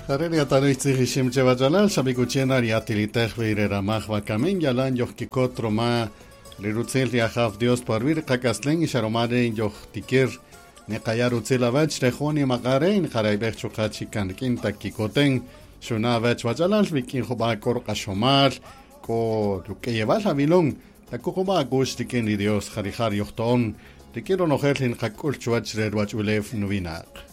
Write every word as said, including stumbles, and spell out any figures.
Harenia tanuitzi hishim chevajalal shabikuchena riatilitech veireramach vakamen yalan yohkikot roma lirutzil riachaf Dios parvir kakaslen isharomade yohtikir nekayar utzilavach rechoni maqarein kharaibech chukachikan kintakikoten shunavach vajalal vikin khobakor qashomal ko tukeyeval havilon takukhoma gushtiken Dios kharikhar yohton tikiro nohelin qakul chuach rerwach ulef nuvinak